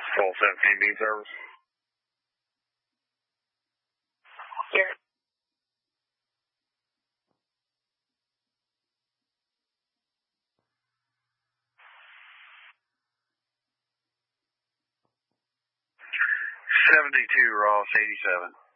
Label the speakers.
Speaker 1: Full 17 beam service.
Speaker 2: Here.
Speaker 1: $72 Ross 87.